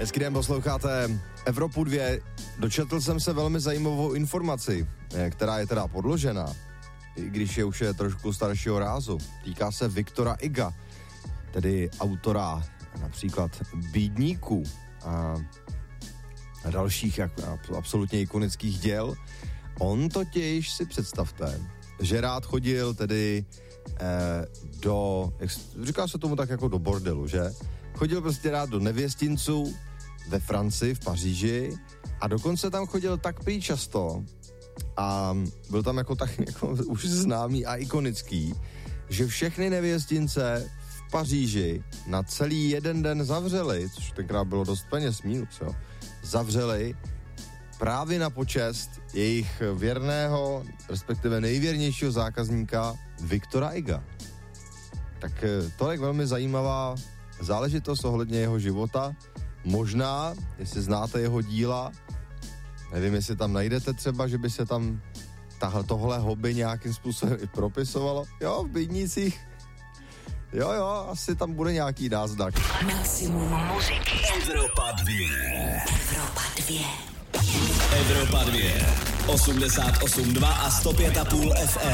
Hezký den, posloucháte Evropu 2. Dočetl jsem se velmi zajímavou informaci, která je teda podložená, i když je už trošku staršího rázu. Týká se Viktora Huga, tedy autora například Bídníků a dalších absolutně ikonických děl. On totiž, si představte, že rád chodil tedy říká se tomu tak jako do bordelu, že? Chodil prostě rád do nevěstinců ve Francii, v Paříži a dokonce tam chodil tak prý často a byl tam jako tak jako už známý a ikonický, že všechny nevěstince v Paříži na celý jeden den zavřeli, což tenkrát bylo dost peněz, minus, jo, zavřeli právě na počest jejich věrného, respektive nejvěrnějšího zákazníka Viktora Huga. Tak tolik velmi zajímavá záležitost ohledně jeho života. Možná, jestli znáte jeho díla, nevím, jestli tam najdete třeba, že by se tam tohle hobby nějakým způsobem i propisovalo. Jo, v Bídnících. Jo, asi tam bude nějaký náznak. Maximum muziky. Evropa 2. Evropa 2. Evropa 2. 88,2 a 105,5 FM.